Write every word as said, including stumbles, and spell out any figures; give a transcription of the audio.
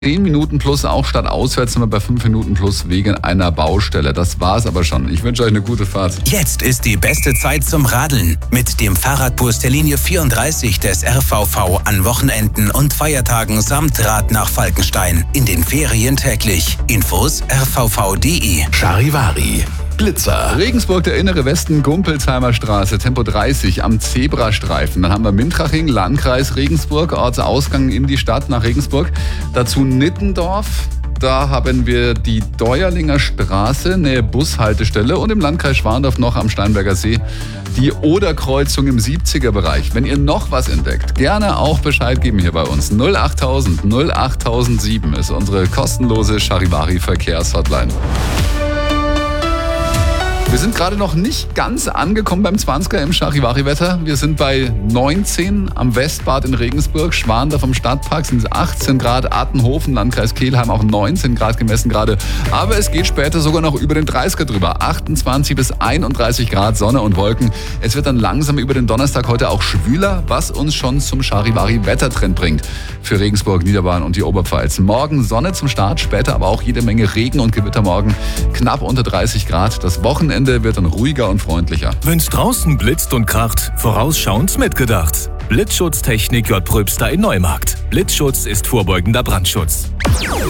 zehn Minuten plus auch statt auswärts sind wir bei fünf Minuten plus wegen einer Baustelle. Das war's aber schon. Ich wünsche euch eine gute Fahrt. Jetzt ist die beste Zeit zum Radeln. Mit dem Fahrradbus der Linie vierunddreißig des R V V an Wochenenden und Feiertagen samt Rad nach Falkenstein. In den Ferien täglich. Infos r v v punkt d e. Charivari. Blitzer. Regensburg, der innere Westen, Gumpelsheimer Straße, Tempo dreißig am Zebrastreifen. Dann haben wir Mintraching, Landkreis Regensburg, Ortsausgang in die Stadt nach Regensburg. Dazu Nittendorf. Da haben wir die Deuerlinger Straße, Nähe Bushaltestelle, und im Landkreis Schwandorf noch am Steinberger See die Oderkreuzung im siebziger Bereich. Wenn ihr noch was entdeckt, gerne auch Bescheid geben hier bei uns. null achttausend null achttausendsieben ist unsere kostenlose Charivari-Verkehrshotline. Wir sind gerade noch nicht ganz angekommen beim zwanziger im Charivari-Wetter. Wir sind bei neunzehn am Westbad in Regensburg, Schwandorf am Stadtpark sind es achtzehn Grad, Attenhofen, Landkreis Kelheim auch neunzehn Grad gemessen gerade. Aber es geht später sogar noch über den dreißiger drüber. achtundzwanzig bis einunddreißig Grad, Sonne und Wolken. Es wird dann langsam über den Donnerstag heute auch schwüler, was uns schon zum Charivari-Wettertrend bringt. Für Regensburg, Niederbayern und die Oberpfalz. Morgen Sonne zum Start, später aber auch jede Menge Regen und Gewitter morgen. Knapp unter dreißig Grad. Das Wochenende wird dann ruhiger und freundlicher. Wenn's draußen blitzt und kracht, vorausschauend mitgedacht. Blitzschutztechnik J. Pröbster in Neumarkt. Blitzschutz ist vorbeugender Brandschutz.